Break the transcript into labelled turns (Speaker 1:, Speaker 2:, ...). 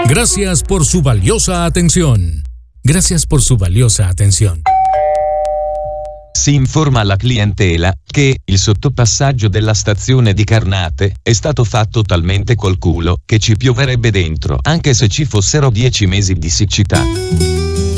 Speaker 1: Gracias por su valiosa atención. Gracias por su valiosa atención.
Speaker 2: Si informa la clientela che il sottopassaggio della stazione di Carnate è stato fatto talmente col culo che ci pioverebbe dentro anche se ci fossero 10 mesi di siccità.